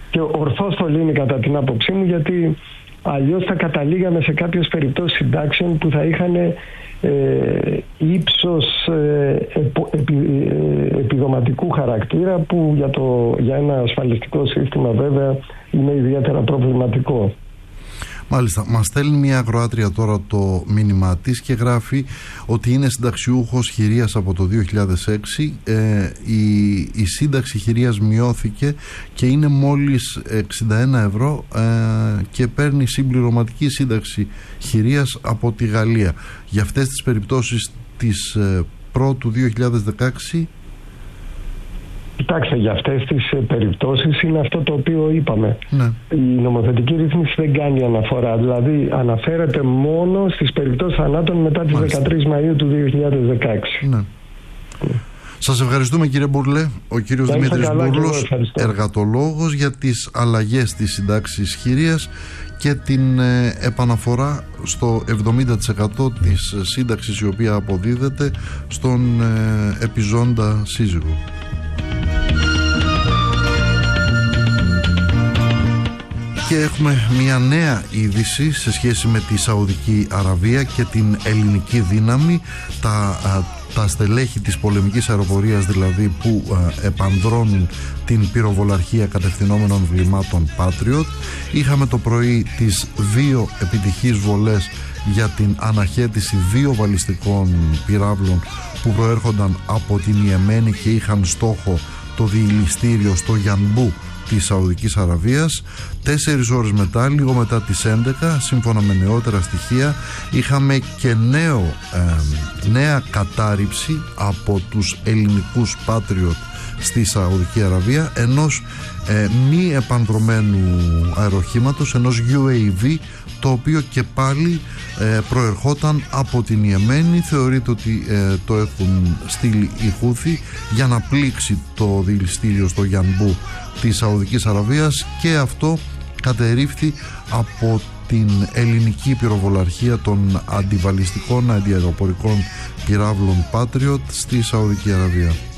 και ορθώς το λύνει κατά την άποψή μου, γιατί αλλιώς θα καταλήγαμε σε κάποιες περιπτώσεις συντάξεων που θα είχαν ύψος επιδοματικού χαρακτήρα, που για ένα ασφαλιστικό σύστημα βέβαια είναι ιδιαίτερα προβληματικό. Μάλιστα, μας στέλνει μια ακροάτρια τώρα το μήνυμά της και γράφει ότι είναι συνταξιούχος χειρίας από το 2006. Η σύνταξη χειρίας μειώθηκε και είναι μόλις 61 ευρώ και παίρνει συμπληρωματική σύνταξη χειρίας από τη Γαλλία. Για αυτές τις περιπτώσεις της πρώτου 2016... Κοιτάξτε, για αυτές τις περιπτώσεις είναι αυτό το οποίο είπαμε. Ναι. Η νομοθετική ρύθμιση δεν κάνει αναφορά. Δηλαδή αναφέρεται μόνο στις περιπτώσεις θανάτων μετά τις 13 Μαΐου του 2016. Ναι. Σας ευχαριστούμε, κύριε Μπουρλέ. Ο κύριος Δημήτρης Μπούρλος, εργατολόγος, για τις αλλαγές της συντάξης χειρίας και την επαναφορά στο 70% της σύνταξης η οποία αποδίδεται στον επιζώντα σύζυγο. Και έχουμε μια νέα είδηση σε σχέση με τη Σαουδική Αραβία και την ελληνική δύναμη, τα στελέχη της πολεμικής αεροπορίας δηλαδή, που επανδρώνουν την πυροβολαρχία κατευθυνόμενων βλημάτων Patriot. Είχαμε το πρωί τις 2 επιτυχείς βολές για την αναχέτηση 2 βαλιστικών πυράβλων που προέρχονταν από την Ιεμένη και είχαν στόχο το διηλιστήριο στο Γιανμπού της Σαουδικής Αραβίας. 4 ώρες μετά, λίγο μετά τις 11, σύμφωνα με νεότερα στοιχεία, είχαμε και νέα κατάρριψη από τους ελληνικούς Patriot στη Σαουδική Αραβία, ενός μη επανδρομένου αεροχήματος, ενός UAV, το οποίο και πάλι προερχόταν από την Ιεμένη. Θεωρείται ότι το έχουν στείλει οι Χούθι για να πλήξει το διηλιστήριο στο Γιανμπού της Σαουδικής Αραβίας, και αυτό κατερρίφθη από την ελληνική πυροβολαρχία των αντιβαλιστικών αντιαεροπορικών πυράβλων Patriot στη Σαουδική Αραβία.